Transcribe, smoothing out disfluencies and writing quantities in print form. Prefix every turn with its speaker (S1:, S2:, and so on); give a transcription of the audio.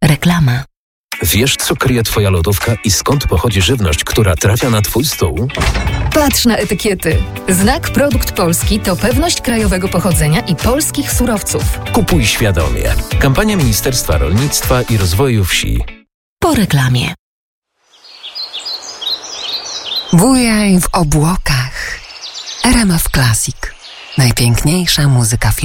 S1: Reklama.
S2: Wiesz, co kryje Twoja lodówka i skąd pochodzi żywność, która trafia na Twój stół?
S1: Patrz na etykiety. Znak Produkt Polski to pewność krajowego pochodzenia i polskich surowców.
S2: Kupuj świadomie. Kampania Ministerstwa Rolnictwa i Rozwoju Wsi.
S1: Po reklamie.
S3: Bujaj w obłokach. RMF Classic. Najpiękniejsza muzyka filmowa.